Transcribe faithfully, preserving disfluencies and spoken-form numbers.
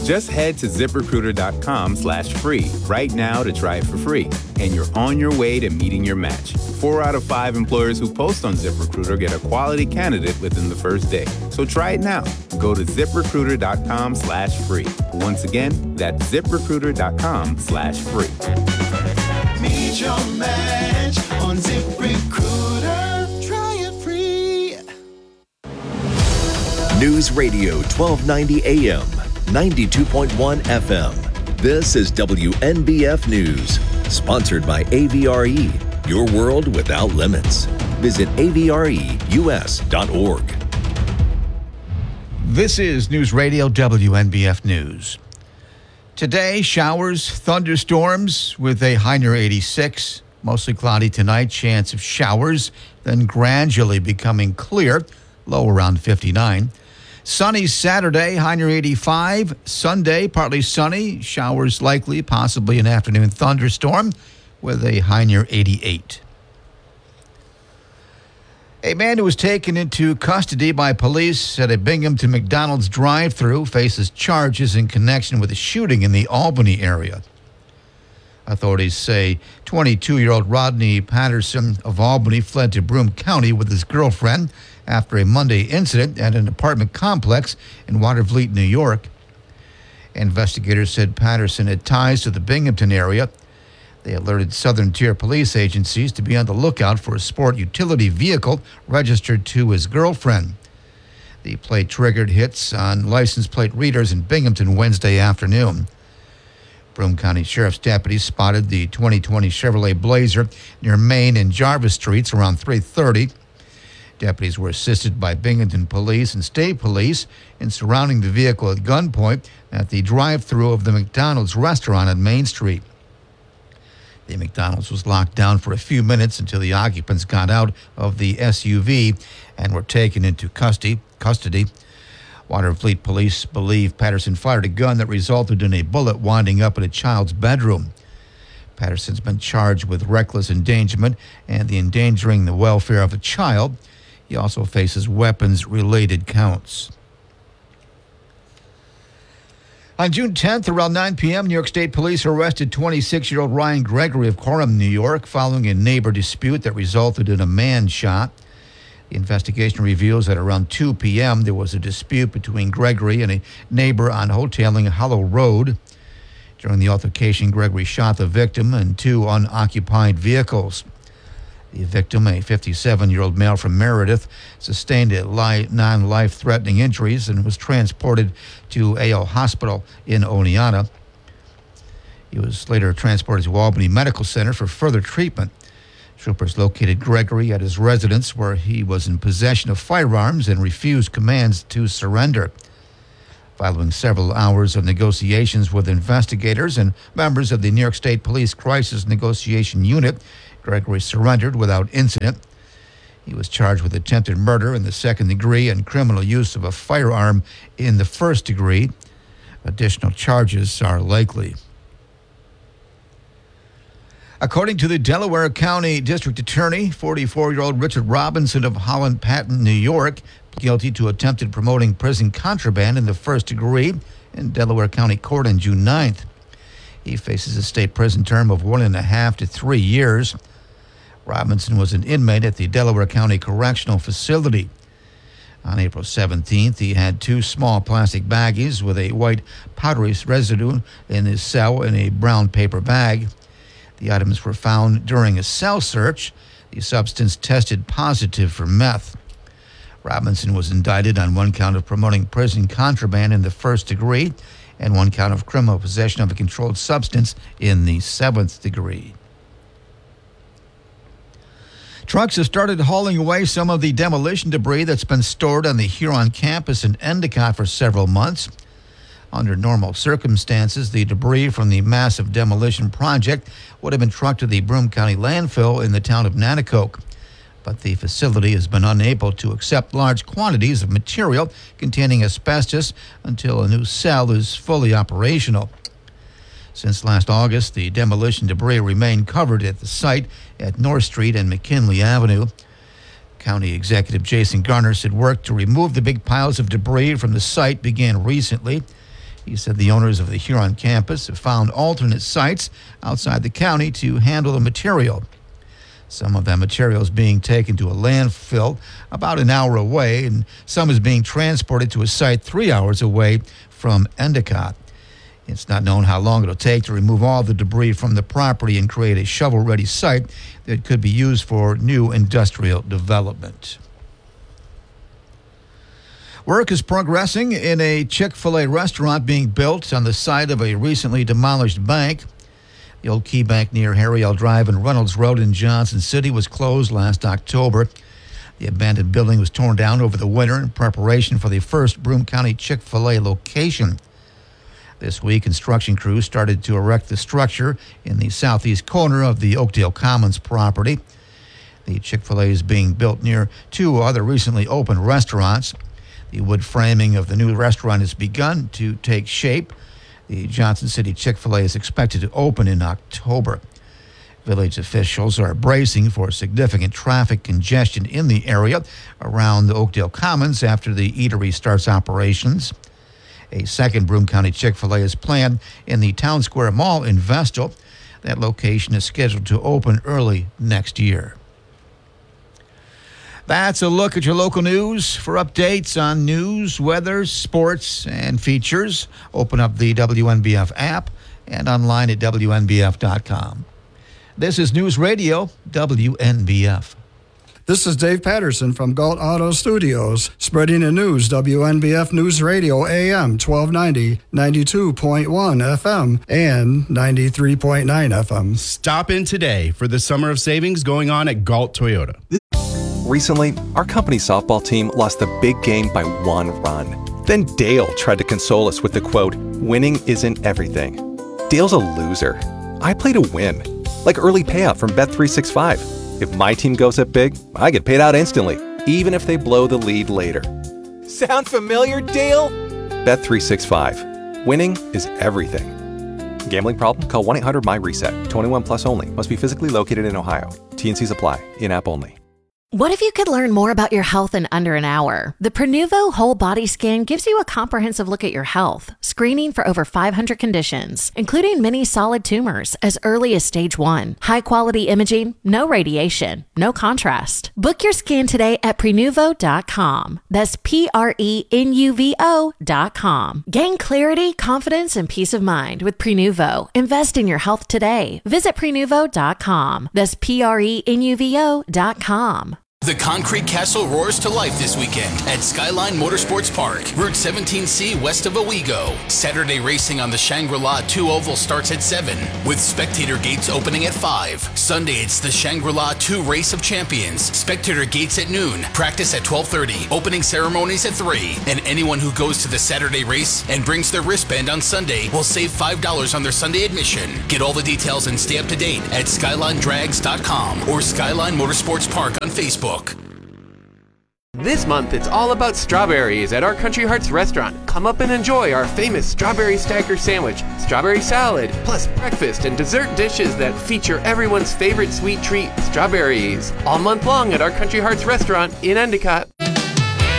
Just head to ZipRecruiter.com slash free right now to try it for free. And you're on your way to meeting your match. Four out of five employers who post on ZipRecruiter get a quality candidate within the first day. So try it now. Go to ZipRecruiter.com slash free. Once again, that's ZipRecruiter.com slash free. Meet your match on ZipRecruiter. Try it free. News Radio twelve ninety A M, ninety-two point one F M. This is W N B F News, sponsored by A V R E, your world without limits. Visit A V R E U S dot org. This is News Radio W N B F News. Today, showers, thunderstorms with a high near eighty-six. Mostly cloudy tonight, chance of showers, then gradually becoming clear, low around fifty-nine. Sunny Saturday, high near eighty-five. Sunday, partly sunny, showers likely, possibly an afternoon thunderstorm with a high near eighty-eight. A man who was taken into custody by police at a Binghamton McDonald's drive-thru faces charges in connection with a shooting in the Albany area. Authorities say twenty-two-year-old Rodney Patterson of Albany fled to Broome County with his girlfriend after a Monday incident at an apartment complex in Watervliet, New York. Investigators said Patterson had ties to the Binghamton area. They alerted Southern Tier police agencies to be on the lookout for a sport utility vehicle registered to his girlfriend. The plate triggered hits on license plate readers in Binghamton Wednesday afternoon. Broome County Sheriff's deputies spotted the twenty twenty Chevrolet Blazer near Main and Jarvis Streets around three thirty. Deputies were assisted by Binghamton Police and State Police in surrounding the vehicle at gunpoint at the drive-thru of the McDonald's restaurant on Main Street. The McDonald's was locked down for a few minutes until the occupants got out of the S U V and were taken into custody. custody. Watervliet police believe Patterson fired a gun that resulted in a bullet winding up in a child's bedroom. Patterson's been charged with reckless endangerment and the endangering the welfare of a child. He also faces weapons-related counts. On June tenth, around nine p.m., New York State Police arrested twenty-six-year-old Ryan Gregory of Coram, New York, following a neighbor dispute that resulted in a man shot. The investigation reveals that around two p.m., there was a dispute between Gregory and a neighbor on Hoteling Hollow Road. During the altercation, Gregory shot the victim and two unoccupied vehicles. The victim, a fifty-seven-year-old male from Meredith, sustained a li- non-life-threatening injuries and was transported to A O Hospital in Oneonta. He was later transported to Albany Medical Center for further treatment. Troopers located Gregory at his residence where he was in possession of firearms and refused commands to surrender. Following several hours of negotiations with investigators and members of the New York State Police Crisis Negotiation Unit, Gregory surrendered without incident. He was charged with attempted murder in the second degree and criminal use of a firearm in the first degree. Additional charges are likely. According to the Delaware County District Attorney, forty-four-year-old Richard Robinson of Holland Patton, New York, guilty to attempted promoting prison contraband in the first degree in Delaware County Court on June ninth. He faces a state prison term of one and a half to three years. Robinson was an inmate at the Delaware County Correctional Facility. On April seventeenth, he had two small plastic baggies with a white powdery residue in his cell in a brown paper bag. The items were found during a cell search. The substance tested positive for meth. Robinson was indicted on one count of promoting prison contraband in the first degree and one count of criminal possession of a controlled substance in the seventh degree. Trucks have started hauling away some of the demolition debris that's been stored on the Huron campus in Endicott for several months. Under normal circumstances, the debris from the massive demolition project would have been trucked to the Broome County landfill in the town of Nanticoke. But the facility has been unable to accept large quantities of material containing asbestos until a new cell is fully operational. Since last August, the demolition debris remained covered at the site at North Street and McKinley Avenue. County Executive Jason Garner said work to remove the big piles of debris from the site began recently. He said the owners of the Huron campus have found alternate sites outside the county to handle the material. Some of that material is being taken to a landfill about an hour away, and some is being transported to a site three hours away from Endicott. It's not known how long it'll take to remove all the debris from the property and create a shovel-ready site that could be used for new industrial development. Work is progressing in a Chick-fil-A restaurant being built on the site of a recently demolished bank. The old Key Bank near Harry L. Drive and Reynolds Road in Johnson City was closed last October. The abandoned building was torn down over the winter in preparation for the first Broome County Chick-fil-A location. This week, construction crews started to erect the structure in the southeast corner of the Oakdale Commons property. The Chick-fil-A is being built near two other recently opened restaurants. The wood framing of the new restaurant has begun to take shape. The Johnson City Chick-fil-A is expected to open in October. Village officials are bracing for significant traffic congestion in the area around the Oakdale Commons after the eatery starts operations. A second Broome County Chick-fil-A is planned in the Town Square Mall in Vestal. That location is scheduled to open early next year. That's a look at your local news. For updates on news, weather, sports, and features, open up the W N B F app and online at W N B F dot com. This is News Radio, W N B F. This is Dave Patterson from Galt Auto Studios, spreading the news, W N B F News Radio, A M twelve ninety, ninety-two point one F M, and ninety-three point nine F M. Stop in today for the summer of savings going on at Galt Toyota. Recently, our company's softball team lost the big game by one run. Then Dale tried to console us with the quote, "Winning isn't everything." Dale's a loser. I play to win, like early payout from Bet three sixty-five. If my team goes up big, I get paid out instantly, even if they blow the lead later. Sound familiar, Dale? Bet three sixty-five. Winning is everything. Gambling problem? Call one eight hundred M Y reset. twenty-one plus only. Must be physically located in Ohio. T and Cs apply. In-app only. What if you could learn more about your health in under an hour? The Prenuvo Whole Body Scan gives you a comprehensive look at your health, screening for over five hundred conditions, including many solid tumors as early as stage one. High-quality imaging, no radiation, no contrast. Book your scan today at Prenuvo dot com. That's P R E N U V O dot com. Gain clarity, confidence, and peace of mind with Prenuvo. Invest in your health today. Visit Prenuvo dot com. That's P R E N U V O dot com. The Concrete Castle roars to life this weekend at Skyline Motorsports Park, Route seventeen C west of Owego. Saturday racing on the Shangri-La two Oval starts at seven, with spectator gates opening at five. Sunday, it's the Shangri-La two Race of Champions. Spectator gates at noon, practice at twelve thirty, opening ceremonies at three. And anyone who goes to the Saturday race and brings their wristband on Sunday will save five dollars on their Sunday admission. Get all the details and stay up to date at skyline drags dot com or Skyline Motorsports Park on Facebook. This month, it's all about strawberries at our Country Hearts restaurant. Come up and enjoy our famous strawberry stacker sandwich, strawberry salad, plus breakfast and dessert dishes that feature everyone's favorite sweet treat, strawberries. All month long at our Country Hearts restaurant in Endicott.